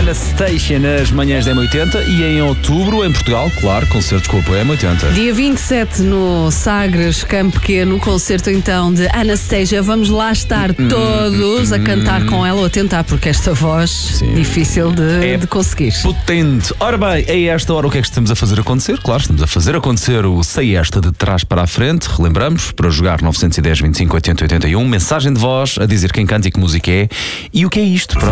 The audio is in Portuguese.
Anastasia nas manhãs da M80 e em outubro, em Portugal, claro, concertos com o apoio M80. Dia 27 no Sagres, Campo Pequeno, concerto então de Anastasia. Vamos lá estar todos a cantar com ela ou a tentar, porque esta voz difícil de conseguir. Potente. Ora bem, a esta hora o que é que estamos a fazer acontecer? Claro, estamos a fazer acontecer o Sei Esta de trás para a frente. Relembramos, para jogar 910 25 80 81, mensagem de voz a dizer quem canta e que música é e o que é isto. Pronto.